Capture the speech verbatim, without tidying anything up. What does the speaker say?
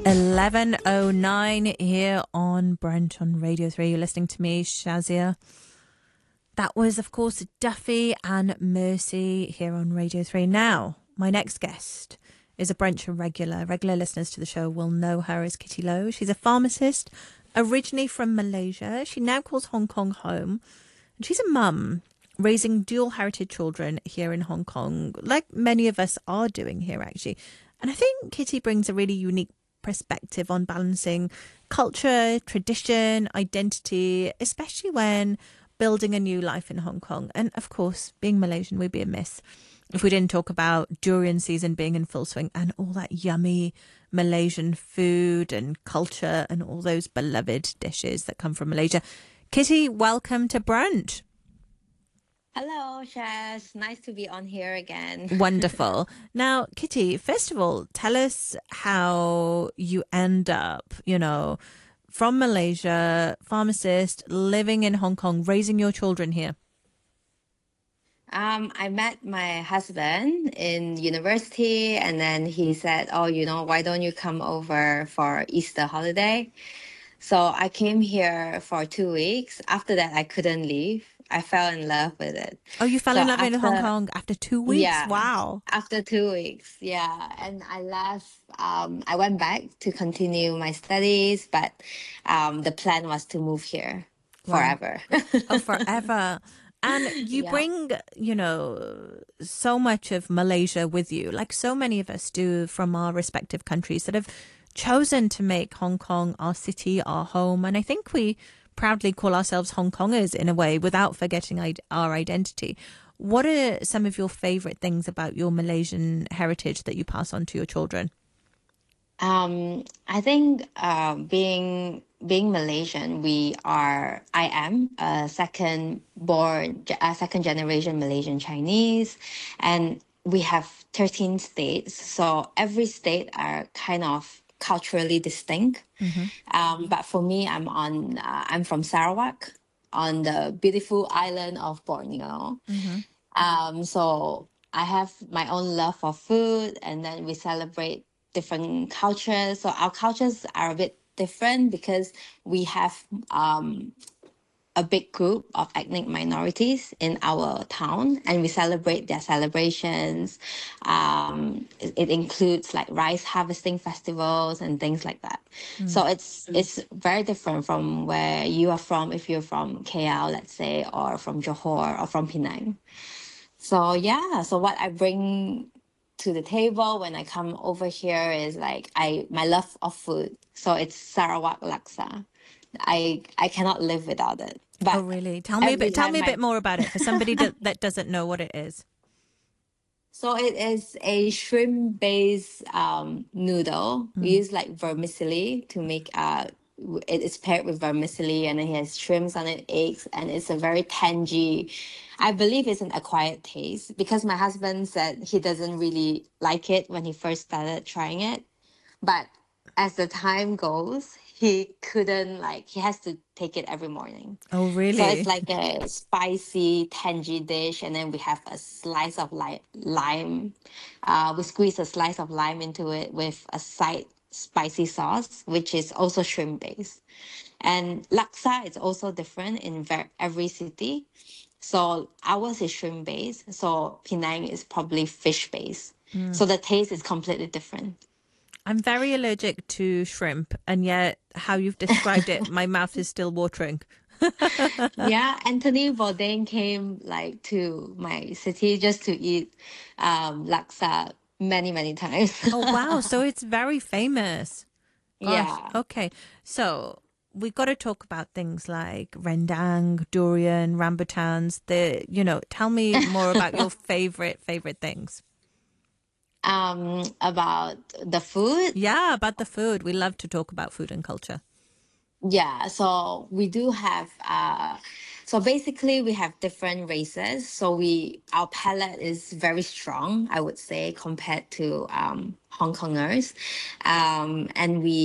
eleven oh nine here on Brunch on Radio three. You're listening to me, Shazia. That was, of course, Duffy and Mercy here on Radio three. Now, my next guest is a Brunch regular. Regular listeners to the show will know her as Kitty Lowe. She's a pharmacist, originally from Malaysia. She now calls Hong Kong home. And she's a mum raising dual heritage children here in Hong Kong, like many of us are doing here, actually. And I think Kitty brings a really unique perspective on balancing culture, tradition, identity, especially when building a new life in Hong Kong. And of course, being Malaysian, we'd be amiss if we didn't talk about durian season being in full swing and all that yummy Malaysian food and culture and all those beloved dishes that come from Malaysia. Kitty, welcome to Brunch. Hello, Shaz. Nice to be on here again. Wonderful. Now, Kitty, first of all, tell us how you end up, you know, from Malaysia, pharmacist, living in Hong Kong, raising your children here. Um, I met my husband in university, and then he said, oh, you know, why don't you come over for Easter holiday? So I came here for two weeks. After that, I couldn't leave. I fell in love with it. Oh, you fell So in love in Hong after, Kong after two weeks? yeah, Wow. after two weeks, yeah. And I left, um, I went back to continue my studies, but um, the plan was to move here Wow. forever. Oh, forever. And you Yeah. bring, you know, so much of Malaysia with you, like so many of us do from our respective countries that have chosen to make Hong Kong our city, our home. And I think we proudly call ourselves Hong Kongers in a way without forgetting our identity. What are some of your favorite things about your Malaysian heritage that you pass on to your children? Um, I think uh, being being Malaysian, we are. I am a second born, a second generation Malaysian Chinese, and we have thirteen states. So every state are kind of culturally distinct. Mm-hmm. Um, but for me, I'm on. Uh, I'm from Sarawak, on the beautiful island of Borneo. Mm-hmm. Um, so I have my own love for food, and then we celebrate different cultures. So our cultures are a bit different because we have um, a big group of ethnic minorities in our town, and we celebrate their celebrations. Um, it, it includes like rice harvesting festivals and things like that. So it's it's very different from where you are from, if you're from K L, let's say, or from Johor or from Penang. So yeah, so what I bring to the table when I come over here is like I my love of food. So it's Sarawak laksa. I I cannot live without it. Oh, But really? Tell me a every bit. Tell time me a my bit more about it for somebody that, that doesn't know what it is. so it is a shrimp based um noodle. We Mm. use like vermicelli to make uh w- it is paired with vermicelli, and it has shrimps on it, eggs, and it's a very tangy. I believe it's an acquired taste because my husband said he doesn't really like it when he first started trying it. But as the time goes, he couldn't like he has to take it every morning. Oh, So it's really? like a spicy, tangy dish, and then we have a slice of li- lime. Uh, we squeeze a slice of lime into it with a side spicy sauce, which is also shrimp based. And laksa is also different in ver- every city. So ours is shrimp based. So Penang is probably fish based. Mm. So the taste is completely different. I'm very allergic to shrimp, and yet how you've described it, my mouth is still watering. Yeah, Anthony Bourdain came like to my city just to eat um laksa many, many times. Oh, wow. So it's very famous. Gosh. Yeah. Okay. So we've got to talk about things like rendang, durian, rambutans. The, you know, tell me more about your favorite, favorite things. Um, about the food. Yeah, about the food. We love to talk about food and culture. Yeah, so we do have uh so basically we have different races. So we our palate is very strong, I would say, compared to um Hong Kongers. Um and we